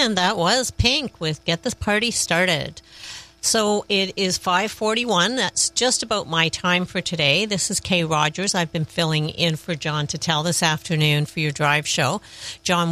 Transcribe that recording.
And that was Pink with Get This Party Started. So it is 5:41. That's just about my time for today. This is Kay Rogers. I've been filling in for John Tuttle this afternoon for your drive show. John